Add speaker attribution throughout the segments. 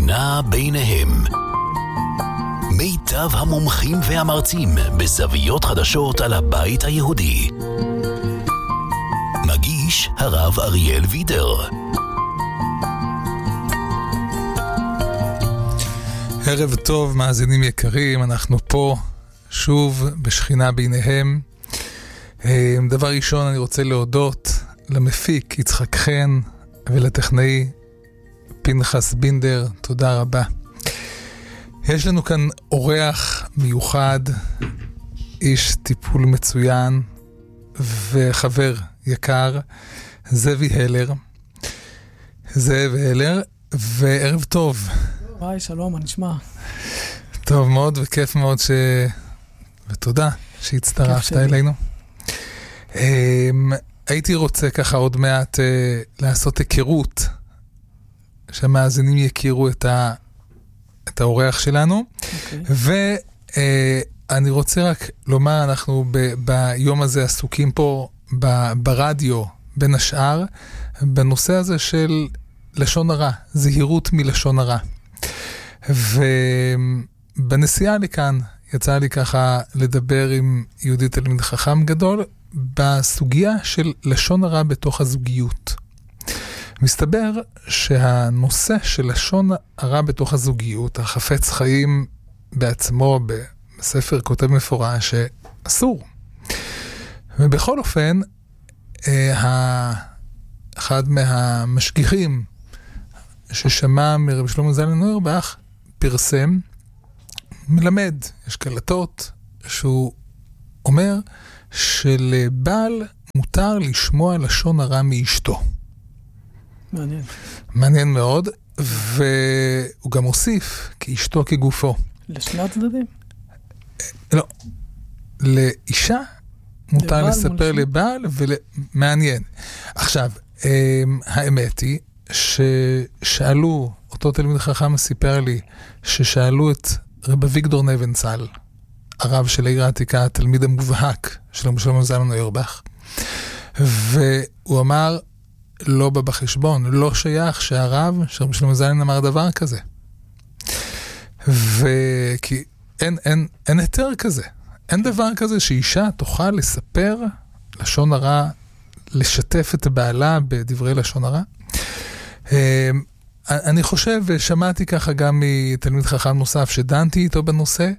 Speaker 1: שכינה ביניהם. מיטב המומחים והמרצים בזוויות חדשות על הבית היהודי. מגיש הרב אריאל וידר.
Speaker 2: ערב טוב מאזינים יקרים, אנחנו פה שוב בשכינה ביניהם. דבר ראשון אני רוצה להודות למפיק יצחק חן ולטכנאי פנחס בינדר, תודה רבה. יש לנו כאן אורח מיוחד, איש טיפול מצוין וחבר יקר, זאב הלר, וערב טוב.
Speaker 3: היי, שלום, מה נשמע?
Speaker 2: טוב מאוד וכיף מאוד ותודה שהצטרפת אלינו. הייתי רוצה ככה עוד מעט לעשות היכרות, שהמאזינים יכירו את האורח שלנו. ואני רוצה רק לומר, אנחנו ביום הזה עסוקים פה ברדיו, בין השאר, בנושא הזה של לשון הרע, זהירות מלשון הרע. ובנסיעה לי כאן, יצא לי ככה לדבר עם יהודי תלמיד חכם גדול, בסוגיה של לשון הרע בתוך הזוגיות. מסתבר שהנושא של לשון הרע בתוך הזוגיות, החפץ חיים בעצמו בספר כותב מפורש שאסור. ובכל אופן, אחד מהמשגיחים ששמע מרב שלמה זלמן אוירבך פרסם, מלמד, יש קלטות, שהוא אומר שלבעל מותר לשמוע לשון הרע מאשתו.
Speaker 3: מעניין.
Speaker 2: מעניין מאוד, והוא גם הוסיף, כי אשתו כגופו.
Speaker 3: לשני הצדדים?
Speaker 2: לא. לאישה מותר לספר לבעל, ומעניין. עכשיו, האמת היא, ששאלו, אותו תלמיד חכם סיפר לי, ששאלו את רב אביגדור נבנצל, הרב של העיר העתיקה, התלמיד המובהק של רב שלמה זלמן אוירבך, והוא אמר, לא בא בחשבון, לא שייך שהרב של רב שלמה זלמן אמר דבר כזה. וכי אין היתר כזה. אין דבר כזה שאישה תוכל לספר לשון הרע, לשתף את בעלה בדברי לשון הרע. אני חושב, ושמעתי ככה גם מתלמיד חכם נוסף שדנתי איתו בנושא,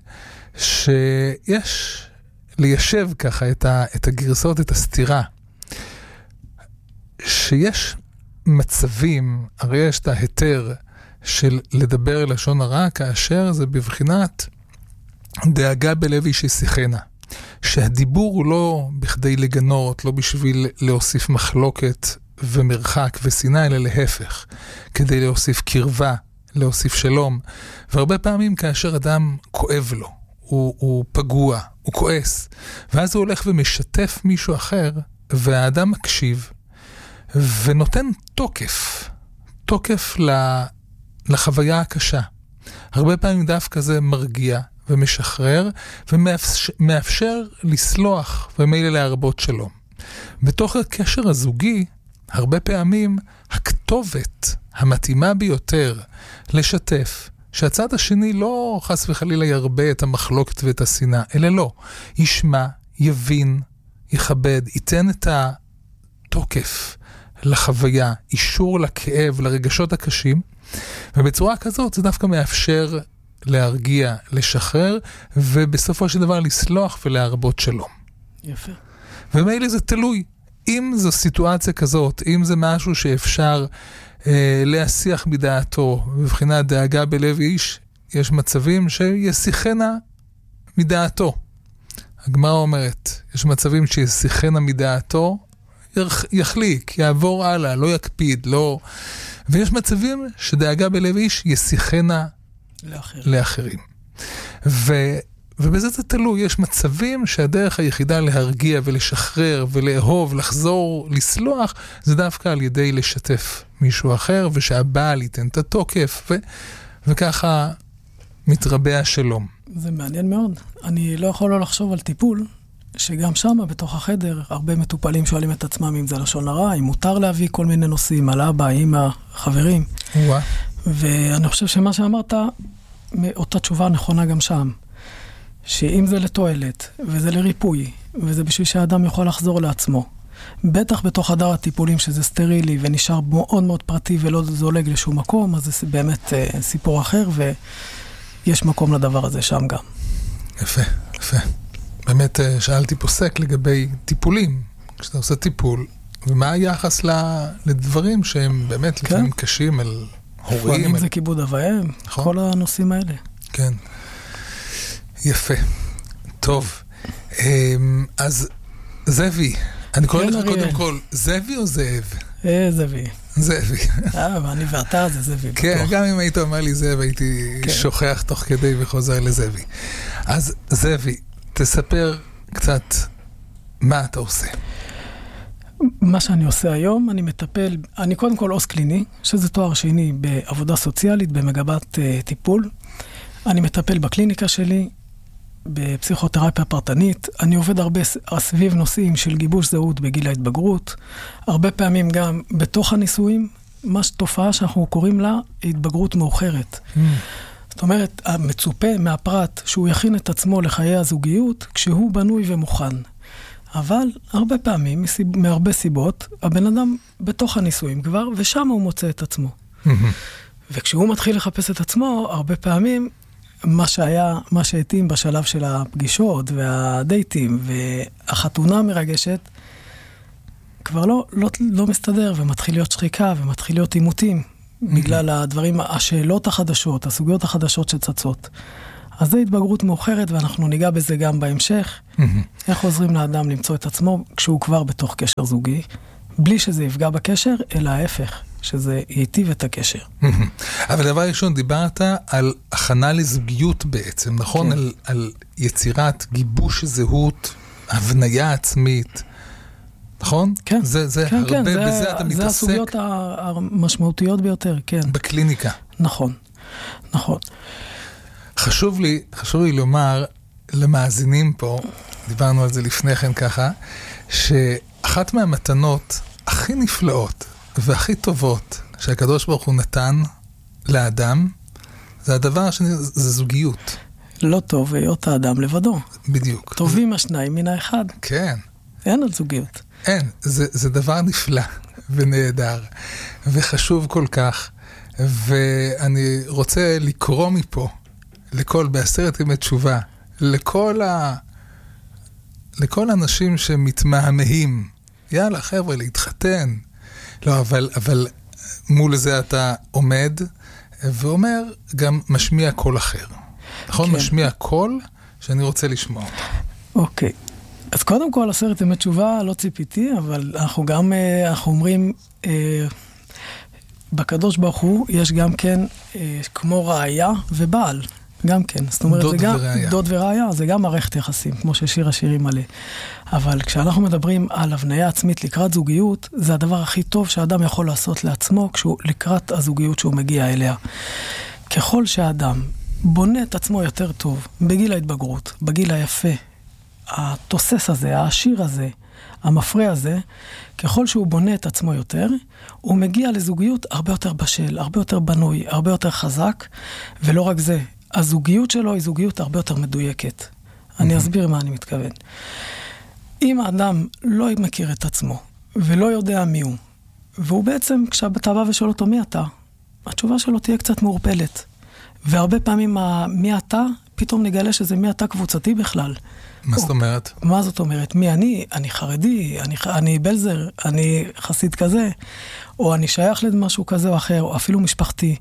Speaker 2: שיש ליישב ככה את הגרסות, את הסתירה. שיש מצבים, הרי יש את ההיתר של לדבר לשון הרע, כאשר זה בבחינת דאגה בלב איש ישיחנה. שהדיבור הוא לא בכדי לגנות, לא בשביל להוסיף מחלוקת ומרחק ושנאה, אלא להפך, כדי להוסיף קרבה, להוסיף שלום. והרבה פעמים כאשר אדם כואב לו, הוא פגוע, הוא כועס, ואז הוא הולך ומשתף מישהו אחר, והאדם מקשיב, ונותן תוקף לחוויה הקשה. הרבה פעמים דווקא זה מרגיע ומשחרר, ומאפשר לסלוח ומילא להרבות שלום. בתוך הקשר הזוגי, הרבה פעמים הכתובת המתאימה ביותר לשתף, שהצד השני לא חס וחלילה ירבה את המחלוקת ואת השנאה, אלא לא, ישמע, יבין, יכבד, ייתן את התוקף לחוויה, אישור לכאב, לרגשות הקשים, ובצורה כזאת זה דווקא מאפשר להרגיע, לשחרר, ובסופו של דבר לסלוח ולהרבות שלום.
Speaker 3: יפה.
Speaker 2: ומילא זה תלוי. אם זו סיטואציה כזאת, אם זה משהו שאפשר להסיח מדעתו, בבחינת דאגה בלב איש, יש מצבים שיסיחנה מדעתו. הגמרא אומרת, יש מצבים שיסיחנה מדעתו, יחליק, יעבור הלאה, לא יקפיד, לא... ויש מצבים שדאגה בלב איש יסיחנה לאחרים. ובזה זה תלוי, יש מצבים שהדרך היחידה להרגיע ולשחרר ולאהוב, לחזור, לסלוח, זה דווקא על ידי לשתף מישהו אחר, ושהבעל ייתן את התוקף, וככה מתרבה השלום.
Speaker 3: זה מעניין מאוד. אני לא יכול לא לחשוב על טיפול, שגם שם בתוך החדר הרבה מטופלים שואלים את עצמם אם זה לשון הרע, אם מותר להביא כל מיני נושאים על אבא, אמא, חברים. ואני חושב שמה שאמרת, אותה תשובה נכונה גם שם. שאם זה לתועלת, וזה לריפוי, וזה בשביל שהאדם יכול לחזור לעצמו, בטח בתוך חדר הטיפולים שזה סטרילי ונשאר מאוד מאוד פרטי ולא זולג לשום מקום, אז זה באמת סיפור אחר ויש מקום לדבר הזה שם גם.
Speaker 2: יפה, יפה. באמת שאלתי פוסק לגבי טיפולים. כשאתה עושה טיפול, ומה היחס לדברים שהם באמת לפעמים קשים על הורים.
Speaker 3: לפעמים זה כיבוד אביהם, כל הנושאים האלה.
Speaker 2: כן. יפה. טוב. אז זאבי, אני קורא לך קודם כל, זאבי או זאב?
Speaker 3: זאבי.
Speaker 2: זאבי.
Speaker 3: ואני ואתה זה זאבי.
Speaker 2: כן, גם אם היית אומר לי זאב, הייתי שוכח תוך כדי וחוזר לזאבי. אז זאבי, תספר קצת מה אתה עושה.
Speaker 3: מה שאני עושה היום, אני מטפל, אני קודם כל עו"ס קליני, שזה תואר שני בעבודה סוציאלית, במגבת טיפול. אני מטפל בקליניקה שלי, בפסיכותרפיה פרטנית. אני עובד הרבה סביב נושאים של גיבוש זהות בגיל ההתבגרות. הרבה פעמים גם בתוך הניסויים, תופעה שאנחנו קוראים לה התבגרות מאוחרת. זאת אומרת, המצופה מהפרט שהוא יכין את עצמו לחיי הזוגיות, כשהוא בנוי ומוכן. אבל הרבה פעמים, מהרבה סיבות, הבן אדם בתוך הניסויים כבר, ושם הוא מוצא את עצמו. וכשהוא מתחיל לחפש את עצמו, הרבה פעמים, מה שהתאים בשלב של הפגישות והדייטים והחתונה מרגשת, כבר לא מסתדר, ומתחיל להיות שחיקה, ומתחיל להיות עימותים, בגלל הדברים, השאלות החדשות, הסוגיות החדשות שצצות. אז זה התבגרות מאוחרת, ואנחנו ניגע בזה גם בהמשך. איך עוזרים לאדם למצוא את עצמו כשהוא כבר בתוך קשר זוגי, בלי שזה יפגע בקשר, אלא ההפך, שזה ייטיב את הקשר.
Speaker 2: אבל דבר ראשון, דיברת על הכנה לזוגיות בעצם, נכון? על יצירת גיבוש זהות, הבניה עצמית, נכון?
Speaker 3: כן.
Speaker 2: זה הרבה, בזה אתה מתעסק.
Speaker 3: זה הסוגיות המשמעותיות ביותר, כן.
Speaker 2: בקליניקה.
Speaker 3: נכון, נכון.
Speaker 2: חשוב לי לומר למאזינים פה, דיברנו על זה לפני כן ככה, שאחת מהמתנות הכי נפלאות והכי טובות שהקדוש ברוך הוא נתן לאדם, זה הדבר השני, זה זוגיות.
Speaker 3: לא טוב היות האדם לבדו.
Speaker 2: בדיוק.
Speaker 3: טובים השניים מן האחד.
Speaker 2: כן.
Speaker 3: אין על זוגיות.
Speaker 2: אין, זה דבר נפלא ונהדר וחשוב כל כך, ואני רוצה לקרוא מפה לכל, בעשרת ימי תשובה, לכל אנשים שמתמהמהים, יאללה חבר'ה, להתחתן. לא, אבל מול זה אתה עומד ואומר, גם משמיע קול אחר. נכון? כן. משמיע קול שאני רוצה לשמוע אותו.
Speaker 3: אוקיי. אז קודם כל, עשרת ימי תשובה לא ציפיתי, אבל אנחנו גם, אנחנו אומרים, בקדוש ברוך הוא יש גם כן כמו ראיה ובעל. גם כן, זאת אומרת,
Speaker 2: דוד וראיה.
Speaker 3: דוד וראיה, זה גם מערכת יחסים, כמו ששיר השירים מלא. אבל כשאנחנו מדברים על הבניה עצמית לקראת זוגיות, זה הדבר הכי טוב שהאדם יכול לעשות לעצמו, כשהוא לקראת הזוגיות שהוא מגיע אליה. ככל שהאדם בונה את עצמו יותר טוב, בגיל ההתבגרות, בגיל היפה, התוסס הזה, העשיר הזה, המפרע הזה, ככל שהוא בונה את עצמו יותר, הוא מגיע לזוגיות הרבה יותר בשל, הרבה יותר בנוי, הרבה יותר חזק, ולא רק זה, הזוגיות שלו היא זוגיות הרבה יותר מדויקת. אני אסביר מה אני מתכוון. אם האדם לא מכיר את עצמו, ולא יודע מי הוא, והוא בעצם, כשאתה בא ושואל אותו מי אתה, התשובה שלו תהיה קצת מעורפלת. והרבה פעמים מי אתה, פתאום נגלה שזה מי אתה קבוצתי בכלל.
Speaker 2: מה זאת אומרת?
Speaker 3: מה זאת אומרת? מי אני? אני חרדי, אני בלזר, אני חסיד כזה, או אני שייך למשהו כזה או אחר, או אפילו משפחתי.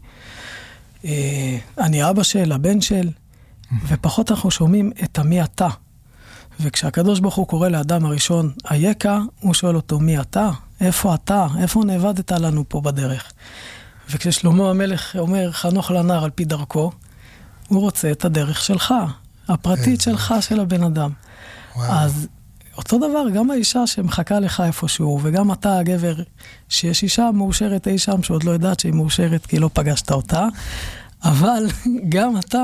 Speaker 3: אני אבא של, הבן של, ופחות אנחנו שומעים את המי אתה. וכשהקדוש ברוך הוא קורא לאדם הראשון היקה, הוא שואל אותו מי אתה? איפה אתה? איפה נאבדת לנו פה בדרך? וכששלמה המלך אומר חנוך לנער על פי דרכו, הוא רוצה את הדרך שלך, הפרטית שלך, של הבן אדם. אז אותו דבר, גם האישה שמחכה לך איפשהו, וגם אתה הגבר, שיש אישה מאושרת אי שם, שעוד לא יודעת שהיא מאושרת כי לא פגשת אותה, אבל גם אתה,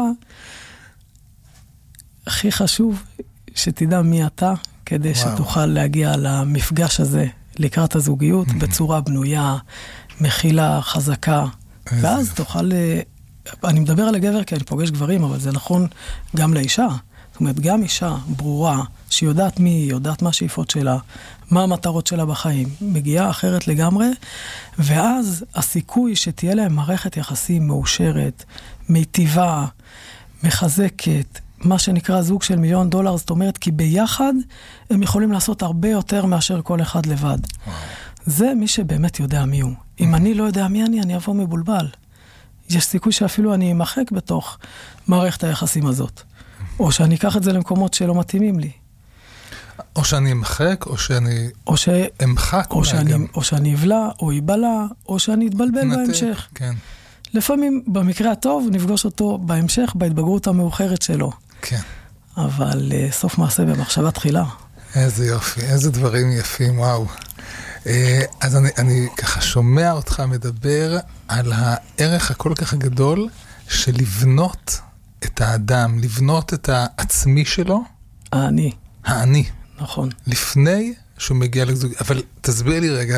Speaker 3: הכי חשוב שתדע מי אתה, כדי שתוכל להגיע למפגש הזה, לקראת הזוגיות, בצורה בנויה, מכילה, חזקה, ואז תוכל... אני מדבר על הגבר כי אני פוגש גברים, אבל זה נכון גם לאישה. זאת אומרת, גם אישה ברורה, שיודעת מי היא, יודעת מה השאיפות שלה, מה המטרות שלה בחיים, מגיעה אחרת לגמרי, ואז הסיכוי שתהיה להם מערכת יחסים מאושרת, מיטיבה, מחזקת, מה שנקרא זוג של $1,000,000, זאת אומרת, כי ביחד הם יכולים לעשות הרבה יותר מאשר כל אחד לבד. זה מי שבאמת יודע מי הוא. אם אני לא יודע מי אני אבוא מבולבל. יש סיכוי שאפילו אני אמחק בתוך מערכת היחסים הזאת. או שאני אקח את זה למקומות שלא מתאימים לי.
Speaker 2: או שאני אמחק, או שאני אמחק.
Speaker 3: או שאני אבלע, או יבלע, או שאני אתבלבל בהמשך.
Speaker 2: כן.
Speaker 3: לפעמים, במקרה הטוב, נפגוש אותו בהמשך, בהתבגרות המאוחרת שלו.
Speaker 2: כן.
Speaker 3: אבל סוף מעשה במחשבה תחילה.
Speaker 2: איזה יופי, איזה דברים יפים, וואו. אז אני ככה שומע אותך מדבר על הערך הכל כך גדול של לבנות את האדם, לבנות את העצמי שלו. האני.
Speaker 3: נכון.
Speaker 2: לפני שהוא מגיע לזוג. אבל תסביר לי רגע,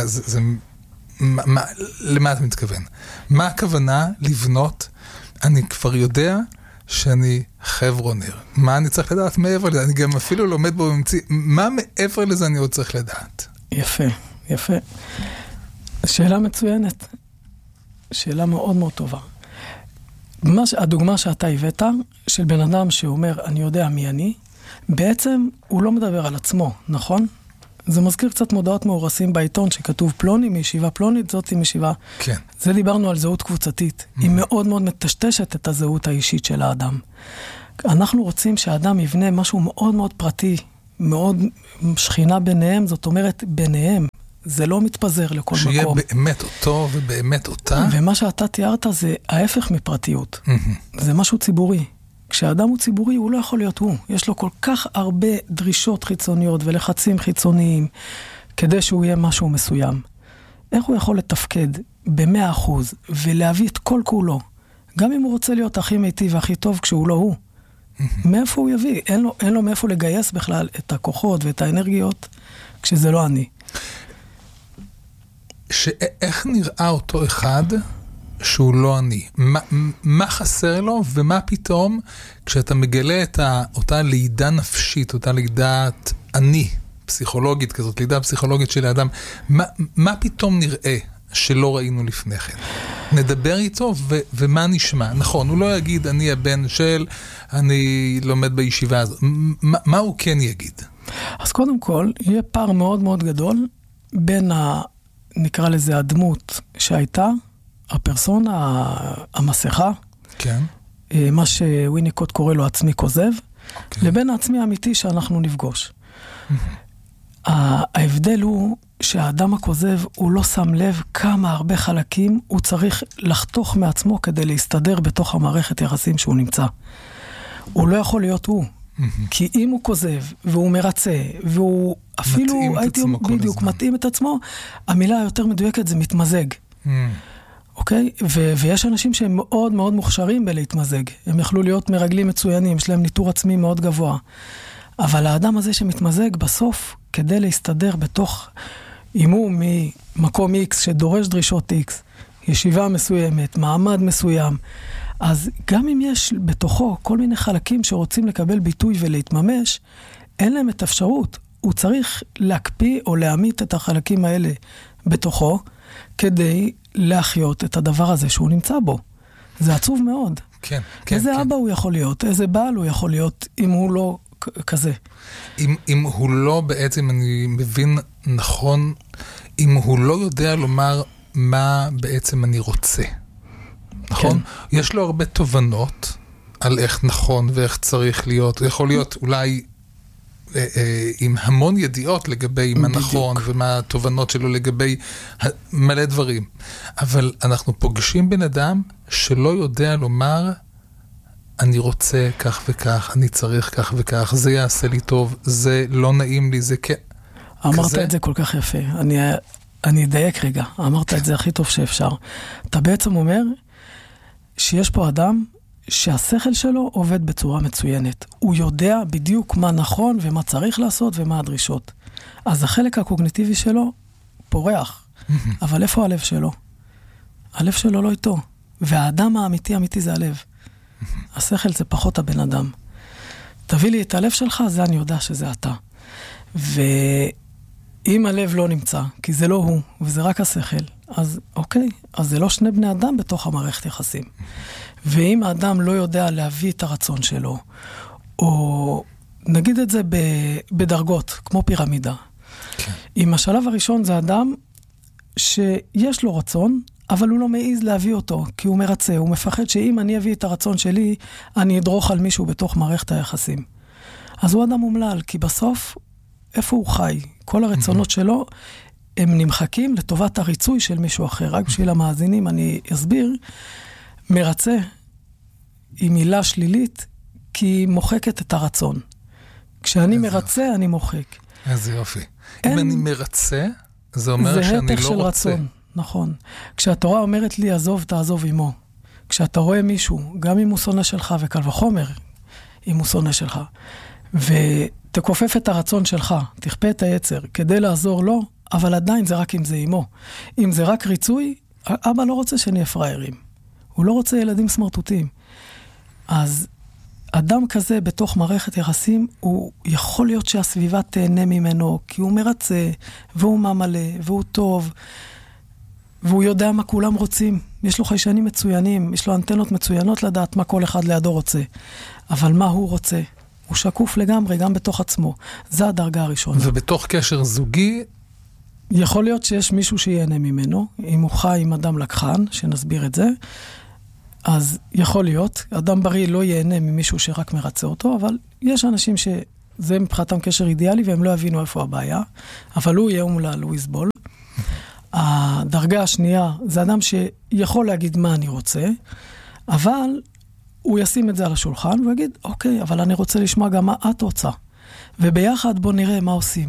Speaker 2: למה אתה מתכוון? מה הכוונה לבנות? אני כבר יודע שאני חברונר. מה אני צריך לדעת מעבר לזה? אני גם אפילו לומד בו במציא. מה מעבר לזה אני עוד צריך לדעת?
Speaker 3: יפה, יפה. שאלה מצוינת. שאלה מאוד מאוד טובה. הדוגמה שאתה הבאת, של בן אדם שאומר, אני יודע מי אני, בעצם הוא לא מדבר על עצמו, נכון? זה מזכיר קצת מודעות מאורסים בעיתון, שכתוב פלוני מישיבה פלונית, זאת עם ישיבה.
Speaker 2: כן.
Speaker 3: זה דיברנו על זהות קבוצתית. היא מאוד מאוד מטשטשת את הזהות האישית של האדם. אנחנו רוצים שהאדם יבנה משהו מאוד מאוד פרטי, מאוד שכינה ביניהם, זאת אומרת ביניהם. זה לא מתפזר לכל מקום.
Speaker 2: שיהיה באמת אותו ובאמת אותה.
Speaker 3: ומה שאתה תיארת זה ההפך מפרטיות. זה משהו ציבורי. כשאדם הוא ציבורי, הוא לא יכול להיות הוא. יש לו כל כך הרבה דרישות חיצוניות ולחצים חיצוניים, כדי שהוא יהיה משהו מסוים. איך הוא יכול לתפקד ב100% ולהביא את כל כולו, גם אם הוא רוצה להיות הכי מיטיב והכי טוב כשהוא לא הוא? מאיפה הוא יביא? אין לו מאיפה לגייס בכלל את הכוחות ואת האנרגיות, כשזה לא אני.
Speaker 2: איך נראה אותו אחד שהוא לא אני? מה חסר לו ומה פתאום כשאתה מגלה את אותה לידה נפשית, אותה לידת אני, פסיכולוגית כזאת, לידה פסיכולוגית של האדם, מה פתאום נראה שלא ראינו לפני כן? נדבר איתו ומה נשמע? נכון, הוא לא יגיד אני הבן של, אני לומד בישיבה הזאת. מה הוא כן יגיד?
Speaker 3: אז קודם כל, יהיה פער מאוד מאוד גדול בין נקרא לזה הדמות שהייתה, הפרסונה, המסכה,
Speaker 2: כן.
Speaker 3: מה שוויניקוט קורא לו עצמי כוזב, לבין העצמי האמיתי שאנחנו נפגוש. ההבדל הוא שהאדם הכוזב הוא לא שם לב כמה הרבה חלקים הוא צריך לחתוך מעצמו כדי להסתדר בתוך המערכת יחסים שהוא נמצא. הוא לא יכול להיות הוא. כי אם הוא כוזב והוא מרצה והוא אפילו הייתי בדיוק מתאים את עצמו, המילה היותר מדויקת זה מתמזג. אוקיי? ויש אנשים שהם מאוד מאוד מוכשרים בלהתמזג. הם יכלו להיות מרגלים מצוינים, יש להם ניטור עצמי מאוד גבוה. אבל האדם הזה שמתמזג בסוף, כדי להסתדר בתוך, אם הוא ממקום X שדורש דרישות X, ישיבה מסוימת, מעמד מסוים, אז גם אם יש בתוכו כל מיני חלקים שרוצים לקבל ביטוי ולהתממש, אין להם את אפשרות. הוא צריך להקפיא או להעמיד את החלקים האלה בתוכו, כדי להחיות את הדבר הזה שהוא נמצא בו. זה עצוב מאוד.
Speaker 2: כן, כן.
Speaker 3: איזה אבא הוא יכול להיות, איזה בעל הוא יכול להיות, אם הוא לא כזה.
Speaker 2: אם הוא לא בעצם, אני מבין נכון, אם הוא לא יודע לומר מה בעצם אני רוצה. נכון? כן. יש לו הרבה תובנות על איך נכון ואיך צריך להיות. הוא יכול להיות אולי עם המון ידיעות לגבי מה נכון ומה התובנות שלו לגבי מלא דברים. אבל אנחנו פוגשים בן אדם שלא יודע לומר אני רוצה כך וכך, אני צריך כך וכך, זה יעשה לי טוב, זה לא נעים לי, זה כן.
Speaker 3: אמרת את זה כל כך יפה. אני אדייק רגע. אמרת את זה הכי טוב שאפשר. אתה בעצם אומר שיש פה אדם שהשכל שלו עובד בצורה מצוינת. הוא יודע בדיוק מה נכון ומה צריך לעשות ומה הדרישות. אז החלק הקוגניטיבי שלו פורח. אבל איפה הלב שלו? הלב שלו לא איתו. והאדם האמיתי זה הלב. השכל זה פחות הבן אדם. תביא לי את הלב שלך, זה אני יודע שזה אתה. ואם הלב לא נמצא, כי זה לא הוא, וזה רק השכל, אז אוקיי, אז זה לא שני בני אדם בתוך המערכת יחסים. ואם האדם לא יודע להביא את הרצון שלו, או נגיד את זה בדרגות, כמו פירמידה. כן. אם השלב הראשון זה אדם שיש לו רצון, אבל הוא לא מעיז להביא אותו, כי הוא מרצה, הוא מפחד שאם אני אביא את הרצון שלי, אני אדרוך על מישהו בתוך מערכת היחסים. אז הוא אדם מומלל, כי בסוף, איפה הוא חי? כל הרצונות שלו, הם נמחקים לטובת הריצוי של מישהו אחר. רק בשביל המאזינים, אני אסביר, מרצה היא מילה שלילית, כי היא מוחקת את הרצון. כשאני מרצה, אני מוחק.
Speaker 2: איזה יופי. אם אני מרצה, זה אומר שאני לא רוצה. רצון.
Speaker 3: נכון. כשהתורה אומרת לי, עזוב, תעזוב עמו. כשאתה רואה מישהו, גם אם הוא שונא שלך, וקל וחומר, אם הוא שונא שלך, ותכופף את הרצון שלך, תכפה את היצר, כדי לעזור לו, אבל עדיין זה רק אם זה עמו. אם זה רק ריצוי, אבא לא רוצה שנהיה פריירים. הוא לא רוצה ילדים סמרטוטים. אז אדם כזה בתוך מערכת יחסים, הוא יכול להיות שהסביבה תהנה ממנו, כי הוא מרצה, והוא ממלא, והוא טוב, והוא יודע מה כולם רוצים. יש לו חיישנים מצוינים, יש לו אנטנות מצוינות לדעת מה כל אחד לידו רוצה. אבל מה הוא רוצה? הוא שקוף לגמרי, גם בתוך עצמו. זה הדרגה הראשונה.
Speaker 2: ובתוך קשר זוגי?
Speaker 3: יכול להיות שיש מישהו שיהנה ממנו, אם הוא חי עם אדם לקחן, שנסביר את זה, אז יכול להיות, אדם בריא לא ייהנה ממישהו שרק מרצה אותו, אבל יש אנשים שזה מבחינתם קשר אידיאלי, והם לא יבינו איפה הבעיה, אבל הוא יהיה אומלל, הוא יסבול. הדרגה השנייה, זה אדם שיכול להגיד מה אני רוצה, אבל הוא ישים את זה על השולחן, ויגיד, אוקיי, אבל אני רוצה לשמוע גם מה את רוצה. וביחד בוא נראה מה עושים.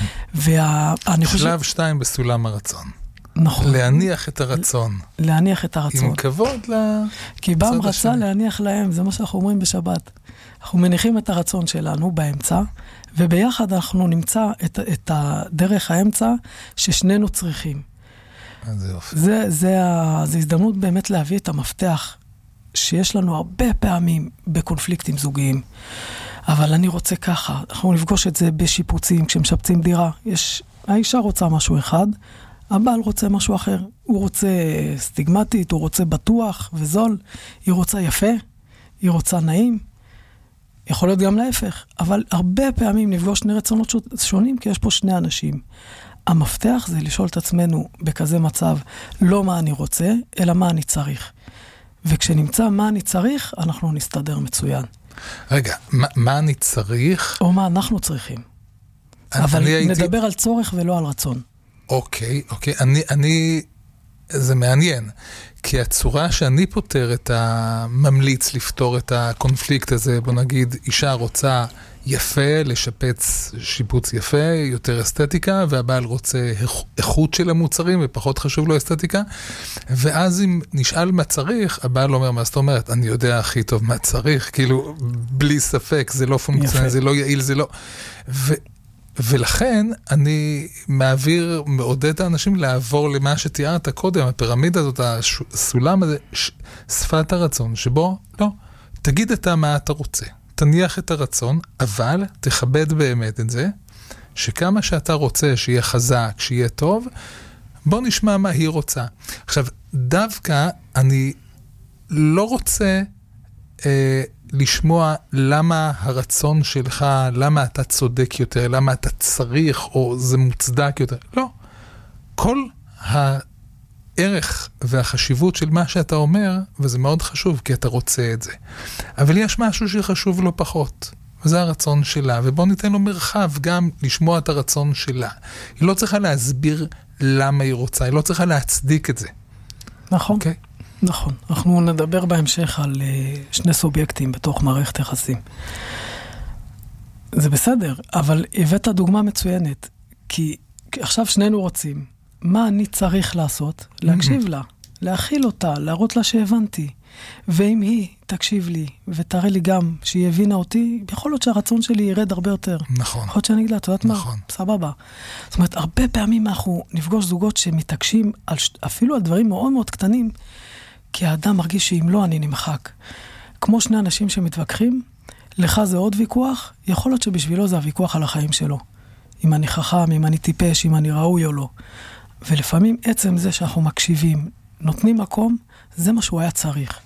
Speaker 2: שלב 2 בסולם הרצון.
Speaker 3: נכון.
Speaker 2: להניח את הרצון.
Speaker 3: להניח את הרצון.
Speaker 2: עם כבוד
Speaker 3: כי בם רצה להניח להם, זה מה שאנחנו אומרים בשבת. אנחנו מניחים את הרצון שלנו באמצע, וביחד אנחנו נמצא את הדרך האמצע ששנינו צריכים.
Speaker 2: זה יופי.
Speaker 3: זה הזדמנות באמת להביא את המפתח שיש לנו הרבה פעמים בקונפליקטים זוגיים. אבל אני רוצה ככה, אנחנו נפגוש את זה בשיפוצים, כשמשפצים דירה. האישה רוצה משהו אחד, הבעל רוצה משהו אחר. הוא רוצה סטיגמטית, הוא רוצה בטוח וזול, היא רוצה יפה, היא רוצה נעים. יכול להיות גם להפך, אבל הרבה פעמים נפגוש שני רצונות שונים, כי יש פה שני אנשים. המפתח זה לשאול את עצמנו בכזה מצב, לא מה אני רוצה, אלא מה אני צריך. וכשנמצא מה אני צריך, אנחנו נסתדר מצוין.
Speaker 2: רגע, מה אני צריך?
Speaker 3: או מה אנחנו צריכים. אבל נדבר על צורך ולא על רצון.
Speaker 2: אוקיי. זה מעניין, כי הצורה שאני פותר ממליץ לפתור את הקונפליקט הזה, בוא נגיד, אישה רוצה יפה, לשפץ שיפוץ יפה, יותר אסתטיקה, והבעל רוצה איכות של המוצרים, ופחות חשוב לו אסתטיקה, ואז אם נשאל מה צריך, הבעל אומר, מה זאת אומרת? אני יודע הכי טוב מה צריך, כאילו, בלי ספק, זה לא פונקציונלי, זה לא יעיל, זה לא... ולכן אני מעודד את האנשים לעבור למה שתיארת קודם, הפירמידה הזאת, הסולם הזה, שפת הרצון, שבו, לא, תגיד אתה מה אתה רוצה, תניח את הרצון, אבל תכבד באמת את זה, שכמה שאתה רוצה שיהיה חזק, שיהיה טוב, בוא נשמע מה היא רוצה. עכשיו, דווקא אני לא רוצה לשמוע למה הרצון שלך, למה אתה צודק יותר, למה אתה צריך, או זה מוצדק יותר. לא. כל הערך והחשיבות של מה שאתה אומר, וזה מאוד חשוב, כי אתה רוצה את זה. אבל יש משהו שחשוב לו פחות, וזה הרצון שלה, ובוא ניתן לו מרחב גם לשמוע את הרצון שלה. היא לא צריכה להסביר למה היא רוצה, היא לא צריכה להצדיק את זה.
Speaker 3: נכון. Okay? נכון. אנחנו נדבר בהמשך על שני סובייקטים בתוך מערכת יחסים. זה בסדר, אבל הבאת דוגמה מצוינת, כי עכשיו שנינו רוצים, מה אני צריך לעשות? להקשיב לה, להכיל אותה, להראות לה שהבנתי. ואם היא תקשיב לי ותראה לי גם שהיא הבינה אותי, יכול להיות שהרצון שלי ירד הרבה יותר.
Speaker 2: נכון.
Speaker 3: יכול להיות שאני אגיד לה, אתה יודעת מה? סבבה. זאת אומרת, הרבה פעמים אנחנו נפגוש זוגות שמתעקשים אפילו על דברים מאוד מאוד קטנים, כי האדם מרגיש שאם לא אני נמחק. כמו שני אנשים שמתווכחים, לך זה עוד ויכוח, יכול להיות שבשבילו זה הוויכוח על החיים שלו. אם אני חכם, אם אני טיפש, אם אני ראוי או לא. ולפעמים עצם זה שאנחנו מקשיבים, נותנים מקום, זה מה שהוא היה צריך.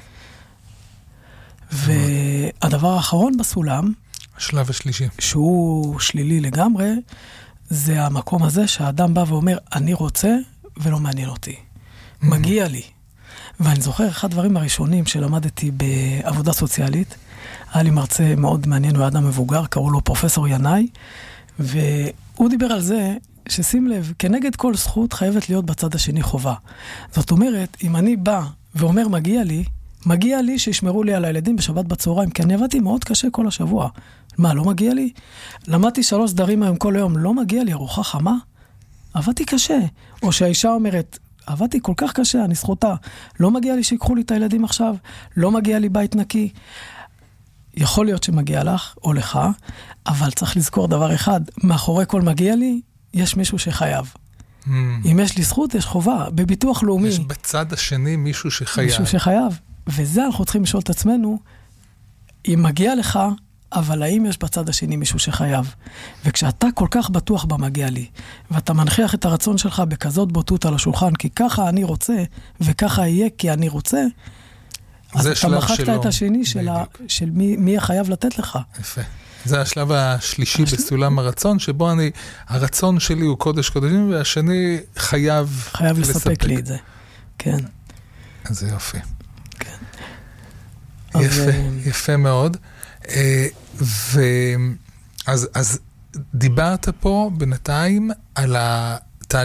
Speaker 3: והדבר האחרון בסולם,
Speaker 2: השלב השלישי,
Speaker 3: שהוא שלילי לגמרי, זה המקום הזה שהאדם בא ואומר, אני רוצה ולא מעניין אותי. מגיע לי. ואני זוכר, אחד הדברים הראשונים שלמדתי בעבודה סוציאלית, היה לי מרצה מאוד מעניין, הוא אדם מבוגר, קראו לו פרופסור ינאי, והוא דיבר על זה, ששים לב, כנגד כל זכות חייבת להיות בצד השני חובה. זאת אומרת, אם אני בא ואומר מגיע לי שישמרו לי על הילדים בשבת בצהריים, כי אני עבדתי מאוד קשה כל השבוע. מה, לא מגיע לי? למדתי 3 סדרים היום כל היום, לא מגיע לי ארוחה חמה? עבדתי קשה. או שהאישה אומרת, עבדתי כל כך קשה, אני זכותה. לא מגיע לי שיקחו לי את הילדים עכשיו, לא מגיע לי בית נקי. יכול להיות שמגיע לך או לך, אבל צריך לזכור דבר אחד, מאחורי כל מגיע לי, יש מישהו שחייב. אם יש לי זכות, יש חובה. בביטוח לאומי.
Speaker 2: יש בצד השני מישהו שחייב.
Speaker 3: מישהו שחייב. וזה אנחנו צריכים לשאול את עצמנו, אם מגיע לך, אבל האם יש בצד השני מישהו שחייב? וכשאתה כל כך בטוח במגיע לי, ואתה מנחיח את הרצון שלך בכזאת בוטות על השולחן, כי ככה אני רוצה, וככה יהיה כי אני רוצה, אז אתה מחקת את השני של מי החייב לתת לך.
Speaker 2: יפה. זה השלב השלישי בסולם הרצון, שבו הרצון שלי הוא קודש קודשים, והשני חייב
Speaker 3: לספק לי את זה. כן.
Speaker 2: אז זה יופי.
Speaker 3: כן.
Speaker 2: יפה מאוד. אז דיברת פה בינתיים על